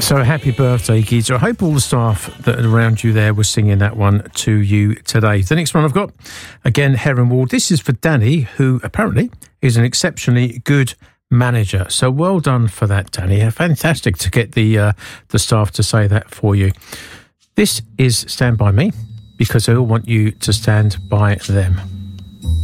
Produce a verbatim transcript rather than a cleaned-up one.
So happy birthday, Geezer. I hope all the staff that are around you there were singing that one to you today. The next one I've got, again, Heron Ward. This is for Danny, who apparently is an exceptionally good manager. So well done for that, Danny. Fantastic to get the uh, the staff to say that for you. This is Stand By Me, because I all want you to stand by them.